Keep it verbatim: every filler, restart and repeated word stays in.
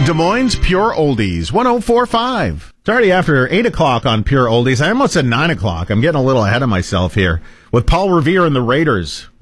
Des Moines Pure Oldies, one oh four point five. It's already after eight o'clock on Pure Oldies. I almost said nine o'clock. I'm getting a little ahead of myself here. With Paul Revere and the Raiders.